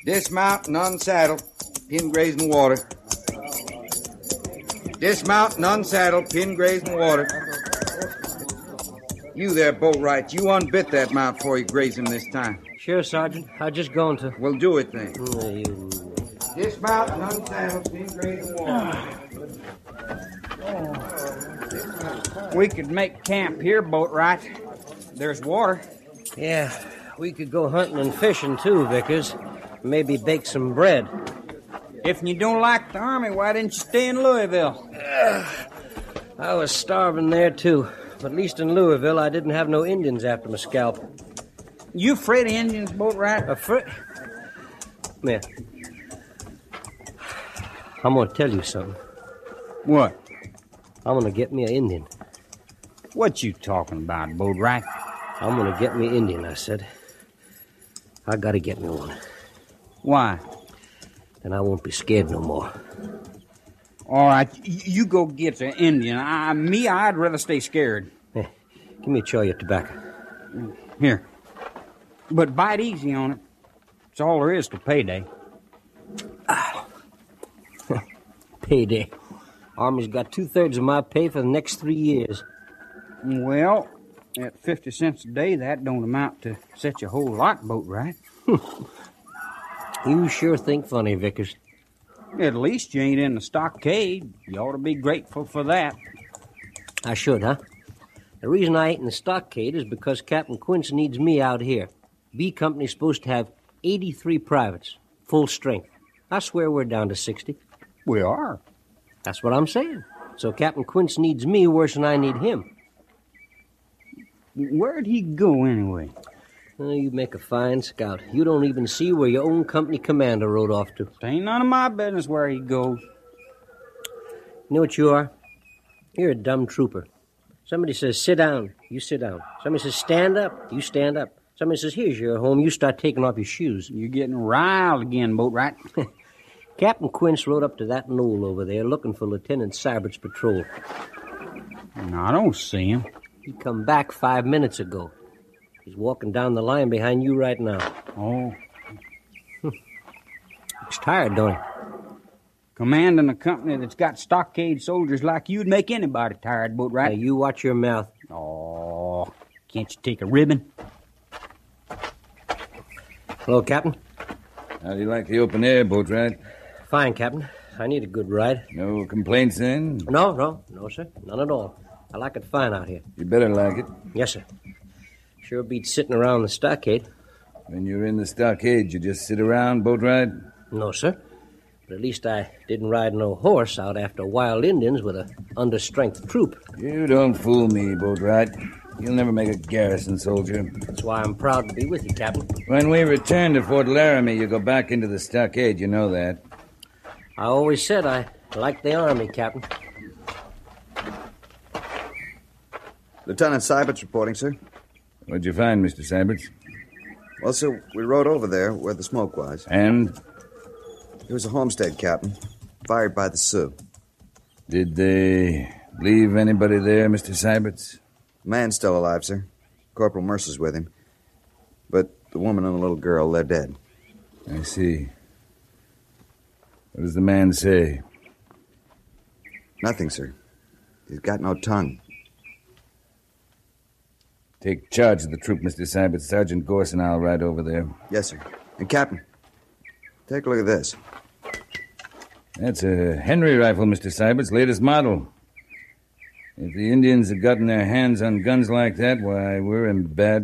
Dismount and unsaddle. Pin grazing water. Dismount and unsaddle. Pin grazing water. You there, Boatwright. You unbit that mount before you graze him this time. Sure, Sergeant. I was just going to. Well, do it then. You... Dismount and unsaddle. Pin grazing water. We could make camp here, Boatwright. There's water. Yeah, we could go hunting and fishing, too, Vickers. Maybe bake some bread. If you don't like the Army, why didn't you stay in Louisville? I was starving there, too. But at least in Louisville, I didn't have no Indians after my scalp. You afraid of Indians, Boatwright? Afraid? Man, I'm going to tell you something. What? I'm going to get me an Indian. What you talking about, Boatwright? I'm going to get me Indian, I said. I got to get me one. Why? Then I won't be scared no more. All right, you go get the Indian. I'd rather stay scared. Hey, give me a chaw of your tobacco. Here. But bite easy on it. It's all there is to payday. Payday. Army's got 2/3 of my pay for the next 3 years. Well, at 50 cents a day, that don't amount to such a whole lot, Boatwright. You sure think funny, Vickers. At least you ain't in the stockade. You ought to be grateful for that. I should, huh? The reason I ain't in the stockade is because Captain Quince needs me out here. B Company's supposed to have 83 privates, full strength. I swear we're down to 60. We are. That's what I'm saying. So Captain Quince needs me worse than I need him. Where'd he go, anyway? You make a fine scout. You don't even see where your own company commander rode off to. It ain't none of my business where he goes. You know what you are? You're a dumb trooper. Somebody says, sit down. You sit down. Somebody says, stand up. You stand up. Somebody says, here's your home. You start taking off your shoes. You're getting riled again, Boatwright. Captain Quince rode up to that knoll over there looking for Lieutenant Sybert's patrol. No, I don't see him. He come back 5 minutes ago. He's walking down the line behind you right now. Oh. Looks tired, don't he? Commanding a company that's got stockade soldiers like you'd make anybody tired, Boatwright. Now, you watch your mouth. Oh, can't you take a ribbon? Hello, Captain. How do you like the open air, Boatwright? Fine, Captain. I need a good ride. No complaints, then? No, sir. None at all. I like it fine out here. You better like it. Yes, sir. Sure beats sitting around the stockade. When you're in the stockade, you just sit around, Boatwright? No, sir. But at least I didn't ride no horse out after wild Indians with a understrength troop. You don't fool me, Boatwright. You'll never make a garrison soldier. That's why I'm proud to be with you, Captain. When we return to Fort Laramie, you go back into the stockade. You know that. I always said I liked the Army, Captain. Lieutenant Sybert's reporting, sir. What'd you find, Mr. Syberts? Well, sir, we rode over there where the smoke was. And? It was a homestead, Captain. Fired by the Sioux. Did they leave anybody there, Mr. Syberts? The man's still alive, sir. Corporal Mercer's with him. But the woman and the little girl, they're dead. I see. What does the man say? Nothing, sir. He's got no tongue. Take charge of the troop, Mr. Syberts. Sergeant Gorse and I'll ride over there. Yes, sir. And, Captain, take a look at this. That's a Henry rifle, Mr. Syberts, latest model. If the Indians had gotten their hands on guns like that, why, we're in bad